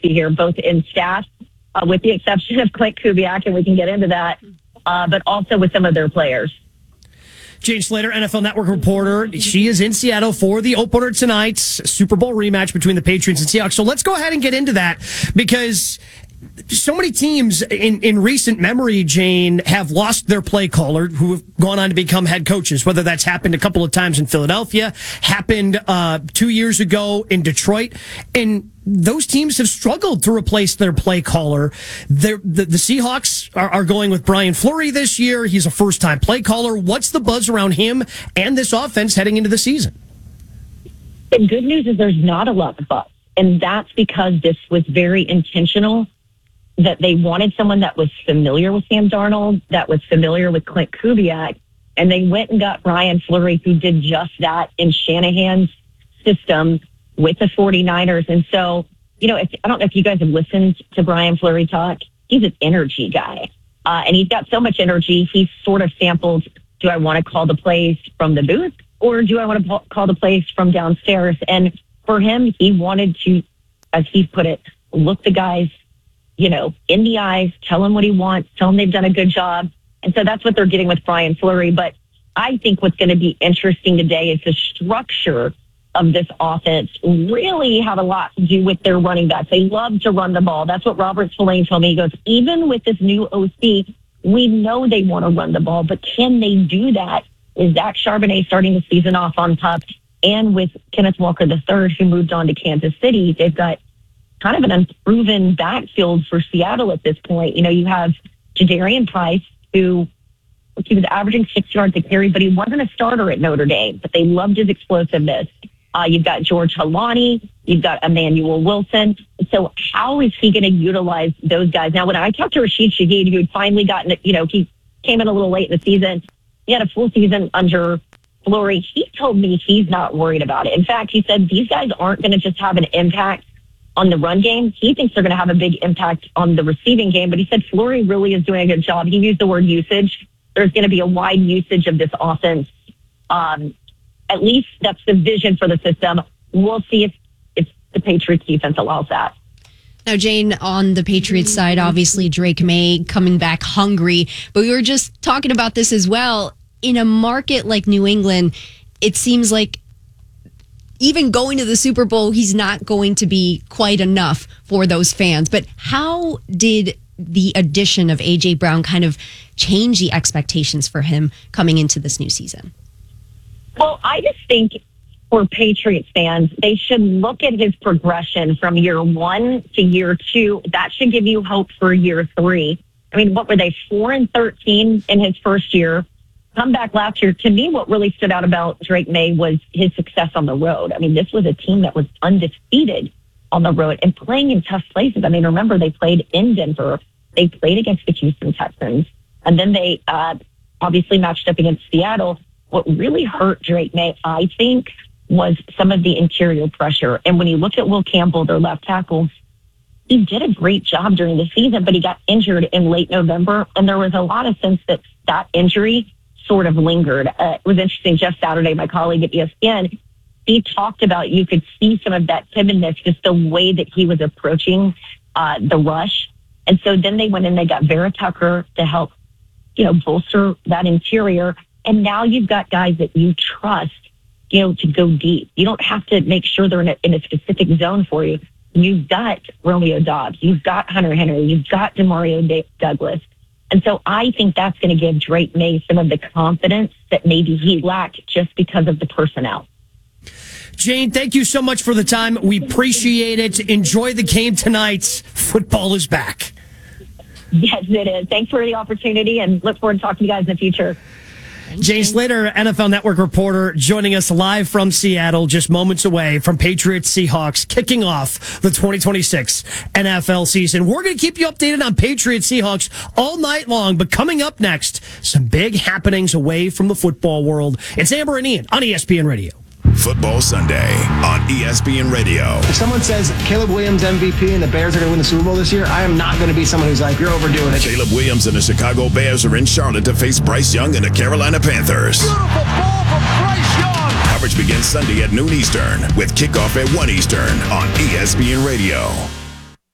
see here, both in staff, with the exception of Clint Kubiak, and we can get into that, but also with some of their players. Jane Slater, NFL Network reporter. She is in Seattle for the opener tonight, Super Bowl rematch between the Patriots and Seahawks. So let's go ahead and get into that, because so many teams in recent memory, Jane, have lost their play caller who have gone on to become head coaches, whether that's happened a couple of times in Philadelphia, happened 2 years ago in Detroit, and those teams have struggled to replace their play caller. The Seahawks are going with Brian Fleury this year. He's a first-time play caller. What's the buzz around him and this offense heading into the season? The good news is there's not a lot of buzz, and that's because this was very intentional, that they wanted someone that was familiar with Sam Darnold, that was familiar with Clint Kubiak, and they went and got Brian Fleury, who did just that in Shanahan's system with the 49ers. And so, I don't know if you guys have listened to Brian Fleury talk. He's an energy guy. And he's got so much energy. He's sort of sampled, do I want to call the plays from the booth, or do I want to call the plays from downstairs? And for him, he wanted to, as he put it, look the guys, in the eyes, tell him what he wants, tell him they've done a good job. And so that's what they're getting with Brian Fleury. But I think what's going to be interesting today is the structure of this offense really have a lot to do with their running backs. They love to run the ball. That's what Robert Spillane told me. He goes, even with this new OC, we know they want to run the ball, but can they do that? Is Zach Charbonnet starting the season off on top? And with Kenneth Walker III, who moved on to Kansas City, they've got kind of an unproven backfield for Seattle at this point. You have Jadarian Price, who he was averaging 6 yards a carry, but he wasn't a starter at Notre Dame, but they loved his explosiveness. You've got George Halani. You've got Emmanuel Wilson. So how is he going to utilize those guys? Now, when I talked to Rashid Shaheed, who had finally gotten, he came in a little late in the season. He had a full season under Fleury. He told me he's not worried about it. In fact, he said these guys aren't going to just have an impact on the run game. He thinks they're going to have a big impact on the receiving game. But he said Fleury really is doing a good job. He used the word usage. There's going to be a wide usage of this offense. At least that's the vision for the system. We'll see if the Patriots defense allows that. Now, Jane, on the Patriots side, obviously Drake May coming back hungry, but we were just talking about this as well. In a market like New England, it seems like even going to the Super Bowl, he's not going to be quite enough for those fans. But how did the addition of A.J. Brown kind of change the expectations for him coming into this new season? Well, I just think for Patriots fans, they should look at his progression from year 1 to year 2. That should give you hope for year 3. I mean, what were they, 4-13 in his first year? Come back last year. To me, what really stood out about Drake May was his success on the road. I mean, this was a team that was undefeated on the road and playing in tough places. I mean, remember, they played in Denver. They played against the Houston Texans. And then they obviously matched up against Seattle. What really hurt Drake May, I think, was some of the interior pressure. And when you look at Will Campbell, their left tackle, he did a great job during the season, but he got injured in late November. And there was a lot of sense that injury sort of lingered. It was interesting. Jeff Saturday, my colleague at ESPN, he talked about you could see some of that timidness, just the way that he was approaching the rush. And so then they went in, they got Vera Tucker to help, bolster that interior. And now you've got guys that you trust, to go deep. You don't have to make sure they're in a specific zone for you. You've got Romeo Doubs. You've got Hunter Henry. You've got Demario Douglas. And so I think that's going to give Drake May some of the confidence that maybe he lacked just because of the personnel. Jane, thank you so much for the time. We appreciate it. Enjoy the game tonight. Football is back. Yes, it is. Thanks for the opportunity and look forward to talking to you guys in the future. Jane Slater, NFL Network reporter, joining us live from Seattle, just moments away from Patriots Seahawks kicking off the 2026 NFL season. We're going to keep you updated on Patriots Seahawks all night long, but coming up next, some big happenings away from the football world. It's Amber and Ian on ESPN Radio. Football Sunday on ESPN Radio. If someone says Caleb Williams MVP and the Bears are going to win the Super Bowl this year, I am not going to be someone who's like, you're overdoing it. Caleb Williams and the Chicago Bears are in Charlotte to face Bryce Young and the Carolina Panthers. Beautiful ball from Bryce Young. Coverage begins Sunday at noon Eastern with kickoff at 1 Eastern on ESPN Radio.